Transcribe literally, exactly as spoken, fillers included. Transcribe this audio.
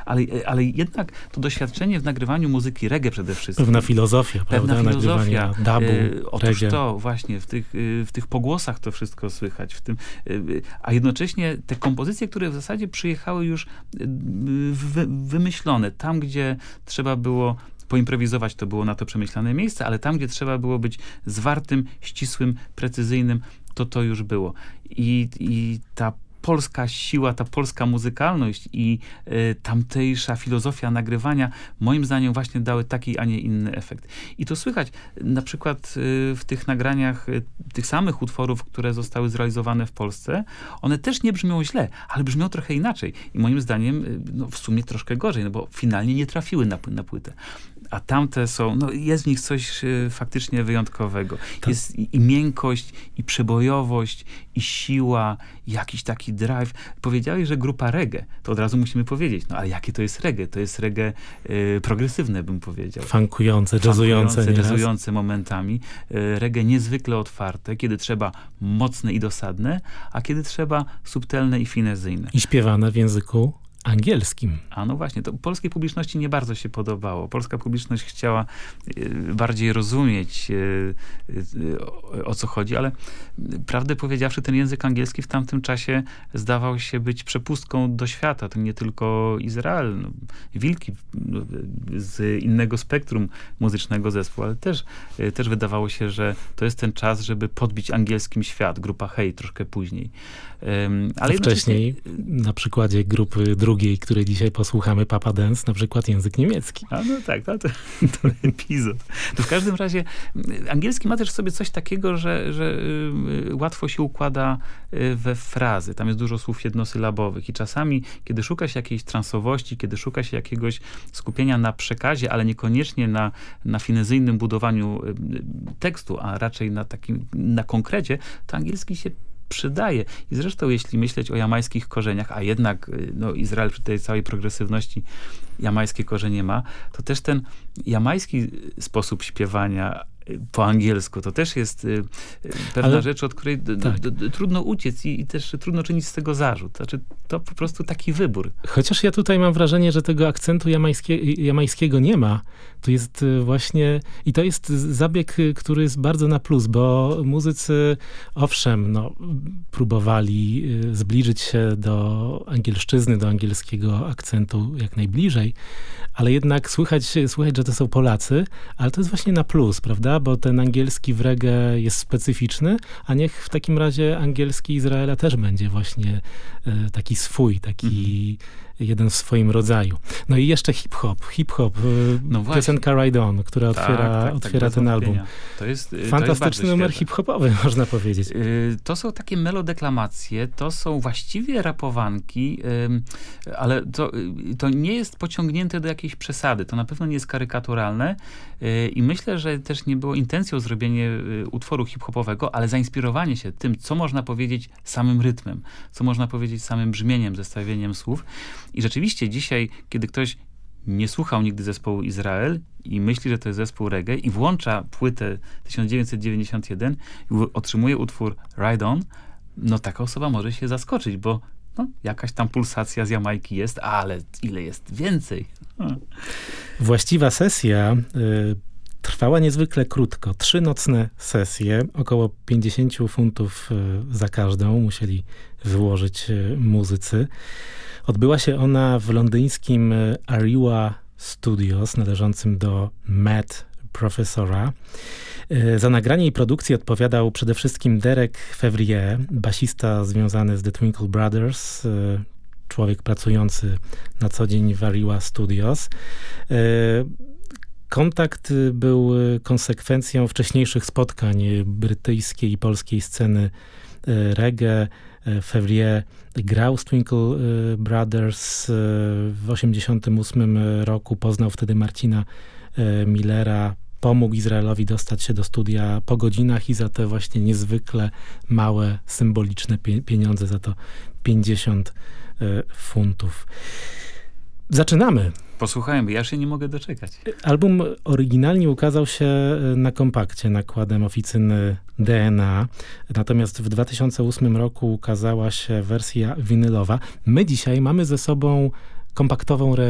ale, ale jednak to doświadczenie w nagrywaniu muzyki reggae przede wszystkim. Pewna filozofia, Pewna prawda? filozofia. Nagrywania dubu, e, Otóż reggae. to właśnie, w tych, w tych pogłosach to wszystko słychać. W tym, a jednocześnie te kompozycje, które w zasadzie przyjechały już wy, wymyślone. Tam, gdzie trzeba było poimprowizować, to było na to przemyślane miejsce, ale tam, gdzie trzeba było być zwartym, ścisłym, precyzyjnym, to to już było. I, i ta polska siła, ta polska muzykalność i y, tamtejsza filozofia nagrywania moim zdaniem właśnie dały taki, a nie inny efekt. I to słychać na przykład y, w tych nagraniach y, tych samych utworów, które zostały zrealizowane w Polsce. One też nie brzmią źle, ale brzmią trochę inaczej. I moim zdaniem y, no, w sumie troszkę gorzej, no bo finalnie nie trafiły na, na płytę. A tamte są, no jest w nich coś y, faktycznie wyjątkowego. Tak. Jest i, i miękkość, i przebojowość, i siła, i jakiś taki drive. Powiedziałeś, że grupa reggae, to od razu musimy powiedzieć, no ale jakie to jest reggae? To jest reggae y, progresywne, bym powiedział. Funkujące, jazzujące. Funkujące, nieraz. jazzujące momentami. Y, reggae niezwykle otwarte, kiedy trzeba mocne i dosadne, a kiedy trzeba subtelne i finezyjne. I śpiewane w języku angielskim. A no właśnie, to polskiej publiczności nie bardzo się podobało. Polska publiczność chciała y, bardziej rozumieć y, y, o, o co chodzi, ale prawdę powiedziawszy, ten język angielski w tamtym czasie zdawał się być przepustką do świata. To nie tylko Izrael, no, Wilki no, z innego spektrum muzycznego zespołu, ale też, y, też wydawało się, że to jest ten czas, żeby podbić angielskim świat. Grupa Hej troszkę później. Um, ale wcześniej, na przykładzie grupy drugiej, której dzisiaj posłuchamy, Papa Dance, na przykład język niemiecki. A no tak, no to, to epizod. To w każdym razie angielski ma też w sobie coś takiego, że, że y, łatwo się układa y, we frazy. Tam jest dużo słów jednosylabowych i czasami, kiedy szuka się jakiejś transowości, kiedy szuka się jakiegoś skupienia na przekazie, ale niekoniecznie na, na finezyjnym budowaniu y, tekstu, a raczej na takim, na konkrecie, to angielski się przydaje. I zresztą, jeśli myśleć o jamańskich korzeniach, a jednak no, Izrael przy tej całej progresywności jamańskie korzenie ma, to też ten jamański sposób śpiewania po angielsku, to też jest y, pewna Ale, rzecz, od której d, tak. d, d, trudno uciec i, i też trudno czynić z tego zarzut. Znaczy, to po prostu taki wybór. Chociaż ja tutaj mam wrażenie, że tego akcentu jamańskie, jamańskiego nie ma. To jest właśnie, i to jest zabieg, który jest bardzo na plus, bo muzycy, owszem, no, próbowali zbliżyć się do angielszczyzny, do angielskiego akcentu jak najbliżej, ale jednak słychać, słychać, że to są Polacy, ale to jest właśnie na plus, prawda? Bo ten angielski w reggae jest specyficzny, a niech w takim razie angielski Izraela też będzie właśnie e, taki swój, taki mhm. jeden w swoim rodzaju. No i jeszcze hip-hop. Hip-hop, no piosenka Ride On, która tak, otwiera, tak, otwiera tak, ten album. To jest, fantastyczny to jest numer hip-hopowy, można powiedzieć. Yy, to są takie melodeklamacje, to są właściwie rapowanki, yy, ale to, yy, to nie jest pociągnięte do jakiejś przesady. To na pewno nie jest karykaturalne yy, i myślę, że też nie było intencją zrobienie yy, utworu hip-hopowego, ale zainspirowanie się tym, co można powiedzieć samym rytmem, co można powiedzieć samym brzmieniem, zestawieniem słów. I rzeczywiście dzisiaj, kiedy ktoś nie słuchał nigdy zespołu Izrael i myśli, że to jest zespół reggae i włącza płytę tysiąc dziewięćset dziewięćdziesiąt jeden i otrzymuje utwór Ride On, no taka osoba może się zaskoczyć, bo no, jakaś tam pulsacja z Jamajki jest, ale ile jest więcej. Hmm. Właściwa sesja y, trwała niezwykle krótko. Trzy nocne sesje, około pięćdziesiąt funtów y, za każdą musieli wyłożyć y, muzycy. Odbyła się ona w londyńskim Ariwa Studios, należącym do Matt Professora. Za nagranie i produkcję odpowiadał przede wszystkim Derek Fevrier, basista związany z The Twinkle Brothers, człowiek pracujący na co dzień w Ariwa Studios. Kontakt był konsekwencją wcześniejszych spotkań brytyjskiej i polskiej sceny reggae. Fevrier grał z Twinkle Brothers w osiemdziesiątym ósmym roku, poznał wtedy Marcina Millera, pomógł Izraelowi dostać się do studia po godzinach i za te właśnie niezwykle małe, symboliczne pieniądze, za to pięćdziesiąt funtów. Zaczynamy. Posłuchajmy, ja się nie mogę doczekać. Album oryginalnie ukazał się na kompakcie nakładem oficyny D N A, natomiast w dwa tysiące ósmym roku ukazała się wersja winylowa. My dzisiaj mamy ze sobą kompaktową re